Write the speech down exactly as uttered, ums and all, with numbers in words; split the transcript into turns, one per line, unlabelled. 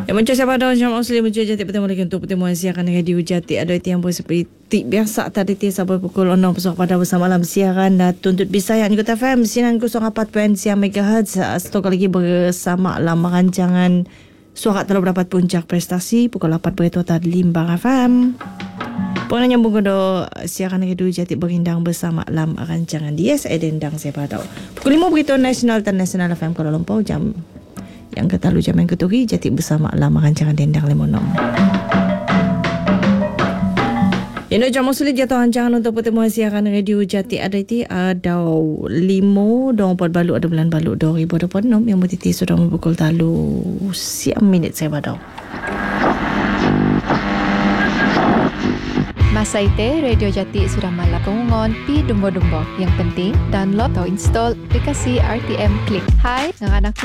Yang macam siapa dah macam Muslim Mencuri Jati bertemu lagi untuk pertemuan siaran Radio Jati. Ada itu yang boleh seperti biasa tadi sampai pukul enam besok pada bersama malam siaran Tuntut Bisaya Anggota F M sembilan kosong empat perpuluhan sembilan megahertz. Stok lagi bersama dalam rancangan Suara telah berdapat puncak prestasi pukul lapan berita tadi Limbang F M. Pengen nyambung ke siaran Radio Jati berindang bersama dalam rancangan D S A Dendang siapa tahu. Pukul lima berita nasional dan nasional F M Kuala Lumpur jam yang ketalu jam yang keturi Jati bersama dalam rancangan Dendang Lemonom. Ini jam sulit jatuh rancangan untuk pertemuan siaran Radio Jati ada itu ada lima dong empat balu ada bulan balu dua ribu dua puluh enam yang bertiti sudah memukul talu siam minit saya badau.
Masa itu, Radio Jati sudah malah pengungon pi dumbo-dumbo. Yang penting, download atau install aplikasi R T M Click. Hai, dengan anakku